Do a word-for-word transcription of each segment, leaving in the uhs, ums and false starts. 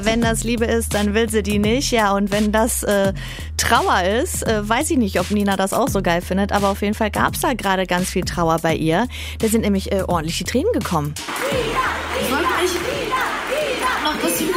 Wenn das Liebe ist, dann will sie die nicht. Ja, und wenn das äh, Trauer ist, äh, weiß ich nicht, ob Nina das auch so geil findet. Aber auf jeden Fall gab es da gerade ganz viel Trauer bei ihr. Da sind nämlich äh, ordentlich die Tränen gekommen. Ich wollte eigentlich noch das zu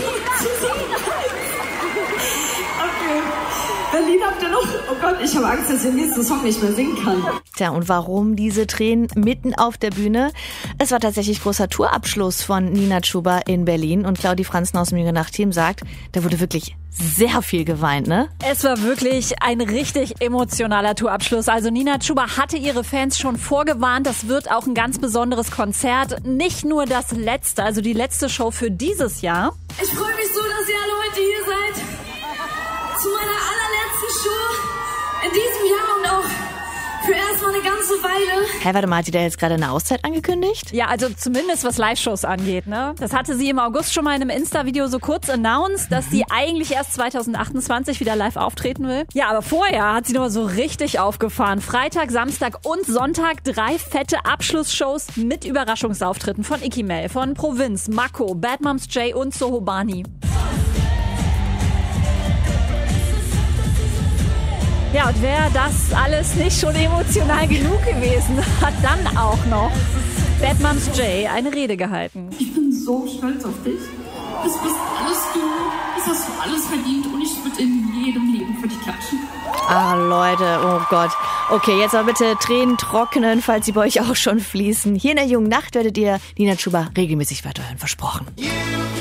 Okay. Berlin habt ihr noch? Oh Gott, ich habe Angst, dass ich den nächsten Song nicht mehr singen kann. Tja, und warum diese Tränen mitten auf der Bühne? Es war tatsächlich großer Tourabschluss von Nina Chuba in Berlin. Und Claudi Franzen aus dem Jüngere Nacht-Team sagt, da wurde wirklich sehr viel geweint, ne? Es war wirklich ein richtig emotionaler Tourabschluss. Also Nina Chuba hatte ihre Fans schon vorgewarnt, das wird auch ein ganz besonderes Konzert. Nicht nur das letzte, also die letzte Show für dieses Jahr. Ich freue mich so, dass ihr alle heute hier seid. Zu meiner allerletzten Show in diesem Jahr und auch für erstmal eine ganze Weile. Hä, warte mal, hat sie da jetzt gerade eine Auszeit angekündigt? Ja, also zumindest was Live-Shows angeht, ne? Das hatte sie im August schon mal in einem Insta-Video so kurz announced, dass sie eigentlich erst zwanzig achtundzwanzig wieder live auftreten will. Ja, aber vorher hat sie noch so richtig aufgefahren. Freitag, Samstag und Sonntag drei fette Abschlussshows mit Überraschungsauftritten von Icky Mel, von Provinz, Mako, Bad Moms J und Sohobani. Ja, und wäre das alles nicht schon emotional genug gewesen, hat dann auch noch Bad Moms J eine Rede gehalten. Ich bin so stolz auf dich. Das bist alles du. Das hast du alles verdient und ich würde in jedem Leben für dich klatschen. Ah, Leute, oh Gott. Okay, jetzt aber bitte Tränen trocknen, falls sie bei euch auch schon fließen. Hier in der Jungen Nacht werdet ihr Nina Chuba regelmäßig weiterhören, versprochen.